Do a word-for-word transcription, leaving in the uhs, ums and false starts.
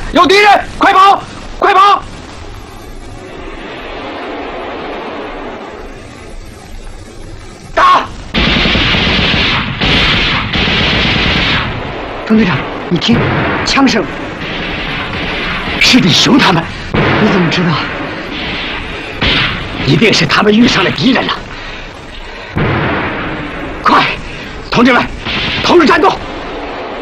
有敌人！快跑！快跑！打！ 冯队长，你听，枪声， 是李雄他们。 你怎么知道？ 一定是他们遇上了敌人了。快，同志们，投入战斗！